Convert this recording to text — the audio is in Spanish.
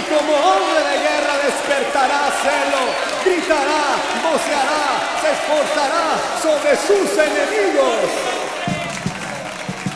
como hombre de guerra despertará celo, gritará, voceará, se esforzará sobre sus enemigos.